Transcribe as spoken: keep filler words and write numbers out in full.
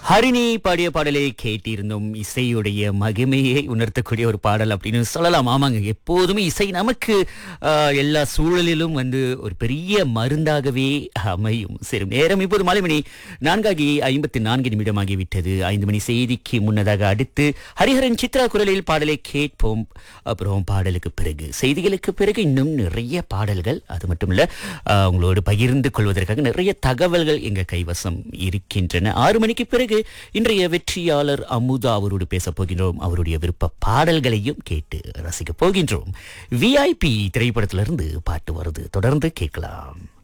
ஹரிணி பாடிய பாடலை கேட்டிருந்தோம். இசையுடைய மகிமையை உணர்த்தக்கூடிய ஒரு பாடல் அப்படின்னு சொல்லலாம். ஆமாங்க, எப்போதுமே இசை நமக்கு ஆஹ், எல்லா சூழலிலும் வந்து ஒரு பெரிய மருந்தாகவே அமையும். சரி, நேரம் இப்போது மாலை மணி நான்காகி ஐம்பத்தி நான்கு நிமிடமாகிவிட்டது. ஐந்து மணி செய்திக்கு முன்னதாக அடுத்து ஹரிஹரன் சித்ரா குரலில் பாடலை கேட்போம். அப்புறம் பாடலுக்கு பிறகு செய்திகளுக்கு பிறகு இன்னும் நிறைய பாடல்கள், அது மட்டும் இல்ல ஆஹ், உங்களோடு பகிர்ந்து கொள்வதற்காக நிறைய தகவல்கள் எங்க கைவசம் இருக்கின்றன. ஆறு மணிக்கு பிறகு இன்றைய வெற்றியாளர் அமுதா அவரோடு பேச போகின்றோம். அவருடைய விருப்ப பாடல்களையும் கேட்டு ரசிக்க போகின்றோம். விஐபி திரைப்படத்திலிருந்து பாட்டு வருது, தொடர்ந்து கேட்கலாம்.